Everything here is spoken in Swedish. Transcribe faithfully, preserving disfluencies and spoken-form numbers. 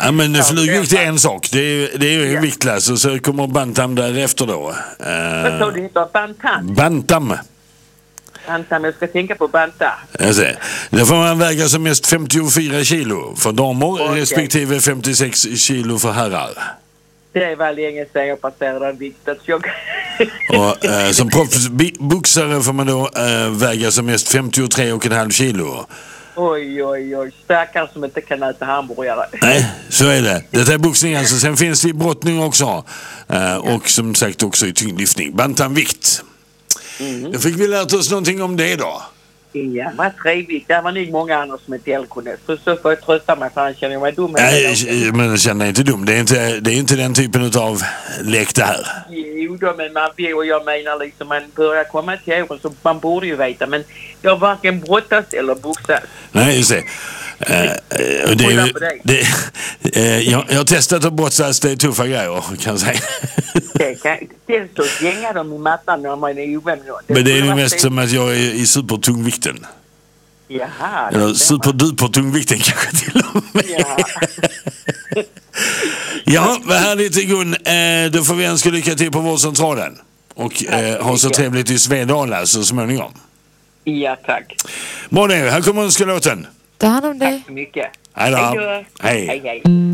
Ja, men ja, flygvikt är en sak. Det är, det är ju en ja. viktklass och så kommer bantam därefter då. Uh, Vad sa du heter? Bantam? Bantam. Bantam, jag ska tänka på banta. Jag ser. Där får man väga som mest femtiofyra kilo för damer okay. respektive femtiosex kilo för herrar. Det var länge sedan jag passerade en viktat tjock. Och uh, som proffsboxare får man då uh, väga som mest femtiotre komma fem kilo. Oj, oj, oj. Stackare som inte kan äta hamburgare. Nej, så är det. Det är boxning alltså. Sen finns det i brottning också. Uh, och som sagt också i tyngdlyftning. Bantamvikt. Mm. Då fick vi lärt oss någonting om det då. Ja, vad trevligt. Det var nog många andra som inte heller kunde. Så, så får jag trösta mig för han känner mig dum. Nej, men jag känner mig inte dum. Det är inte, det är inte den typen av lek det här. Jo då, men man vill, och jag menar liksom man börjar komma till åren så man borde ju veta. Men jag har varken brottats eller boxats. Nej, just det. Uh, uh, det, är, det uh, jag, jag har testat att brottas, det är tuffa grejer kan jag säga. Det kan det så slänga dem i mattan när man är ovän. Men det är ju mest som att jag är i supertungvikten. Jaha. Eller superdupertungvikten kanske till och med. Jaha. Ja, vad härligt Gun. Uh, då får vi önska lycka till på vårdcentralen. Och uh, ha så trevligt i Svedala så småningom. Ja, tack. Bra det, här kommer önskelåten. Ta hand om dig. Tack så mycket. Hej då. Hej då. Hej. Hej, hej.